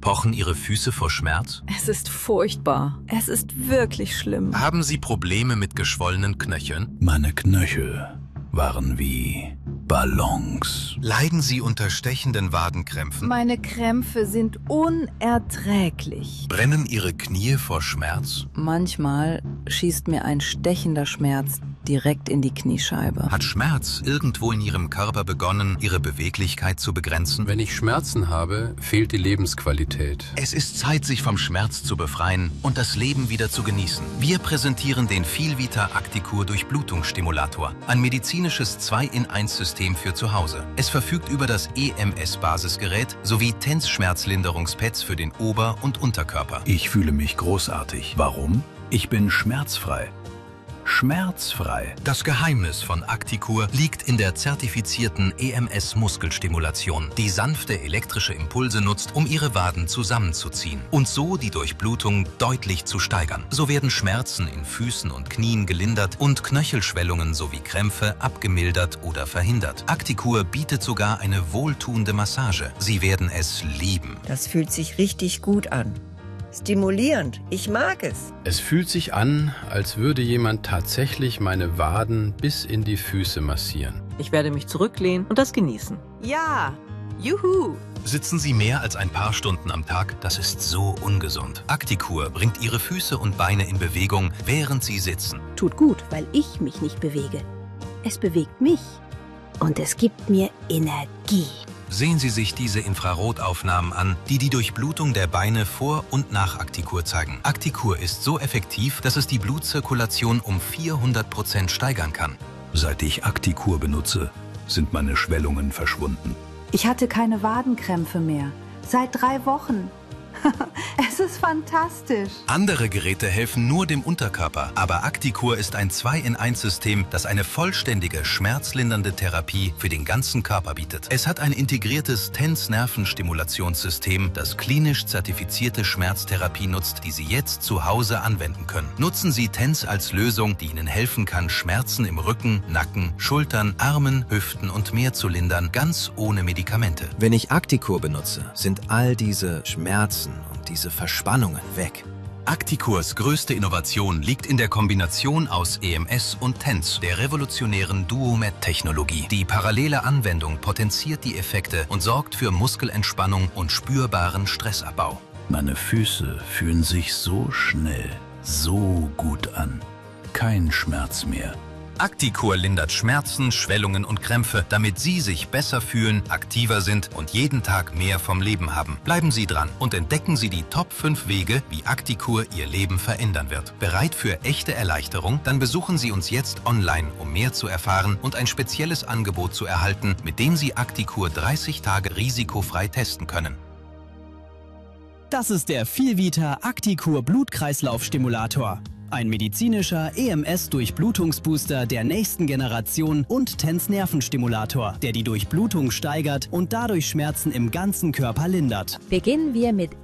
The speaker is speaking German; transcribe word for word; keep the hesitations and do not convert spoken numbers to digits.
Pochen Ihre Füße vor Schmerz? Es ist furchtbar. Es ist wirklich schlimm. Haben Sie Probleme mit geschwollenen Knöcheln? Meine Knöchel waren wie Ballons. Leiden Sie unter stechenden Wadenkrämpfen? Meine Krämpfe sind unerträglich. Brennen Ihre Knie vor Schmerz? Manchmal schießt mir ein stechender Schmerz direkt in die Kniescheibe. Hat Schmerz irgendwo in Ihrem Körper begonnen, Ihre Beweglichkeit zu begrenzen? Wenn ich Schmerzen habe, fehlt die Lebensqualität. Es ist Zeit, sich vom Schmerz zu befreien und das Leben wieder zu genießen. Wir präsentieren den Vielvita Acticur Durchblutungsstimulator, ein medizinisches zwei in eins System für zu Hause. Es verfügt über das E M S-Basisgerät sowie TENS-Schmerzlinderungspads für den Ober- und Unterkörper. Ich fühle mich großartig. Warum? Ich bin schmerzfrei. Schmerzfrei. Das Geheimnis von Acticur liegt in der zertifizierten E M S-Muskelstimulation, die sanfte elektrische Impulse nutzt, um Ihre Waden zusammenzuziehen und so die Durchblutung deutlich zu steigern. So werden Schmerzen in Füßen und Knien gelindert und Knöchelschwellungen sowie Krämpfe abgemildert oder verhindert. Acticur bietet sogar eine wohltuende Massage. Sie werden es lieben. Das fühlt sich richtig gut an. Stimulierend. Ich mag es. Es fühlt sich an, als würde jemand tatsächlich meine Waden bis in die Füße massieren. Ich werde mich zurücklehnen und das genießen. Ja, juhu. Sitzen Sie mehr als ein paar Stunden am Tag? Das ist so ungesund. Acticur bringt Ihre Füße und Beine in Bewegung, während Sie sitzen. Tut gut, weil ich mich nicht bewege. Es bewegt mich und es gibt mir Energie. Sehen Sie sich diese Infrarotaufnahmen an, die die Durchblutung der Beine vor und nach Acticur zeigen. Acticur ist so effektiv, dass es die Blutzirkulation um vierhundert Prozent steigern kann. Seit ich Acticur benutze, sind meine Schwellungen verschwunden. Ich hatte keine Wadenkrämpfe mehr. Seit drei Wochen. Es ist fantastisch. Andere Geräte helfen nur dem Unterkörper, aber Acticur ist ein zwei in eins System, das eine vollständige, schmerzlindernde Therapie für den ganzen Körper bietet. Es hat ein integriertes TENS-Nervenstimulationssystem, das klinisch zertifizierte Schmerztherapie nutzt, die Sie jetzt zu Hause anwenden können. Nutzen Sie TENS als Lösung, die Ihnen helfen kann, Schmerzen im Rücken, Nacken, Schultern, Armen, Hüften und mehr zu lindern, ganz ohne Medikamente. Wenn ich Acticur benutze, sind all diese Schmerzen und diese Verspannungen weg. Acticurs größte Innovation liegt in der Kombination aus E M S und TENS, der revolutionären Duomet-Technologie. Die parallele Anwendung potenziert die Effekte und sorgt für Muskelentspannung und spürbaren Stressabbau. Meine Füße fühlen sich so schnell, so gut an. Kein Schmerz mehr. Acticur lindert Schmerzen, Schwellungen und Krämpfe, damit Sie sich besser fühlen, aktiver sind und jeden Tag mehr vom Leben haben. Bleiben Sie dran und entdecken Sie die Top fünf Wege, wie Acticur Ihr Leben verändern wird. Bereit für echte Erleichterung? Dann besuchen Sie uns jetzt online, um mehr zu erfahren und ein spezielles Angebot zu erhalten, mit dem Sie Acticur dreißig Tage risikofrei testen können. Das ist der Vielvita Acticur Blutkreislaufstimulator. Ein medizinischer E M S-Durchblutungsbooster der nächsten Generation und TENS-Nervenstimulator, der die Durchblutung steigert und dadurch Schmerzen im ganzen Körper lindert. Beginnen wir mit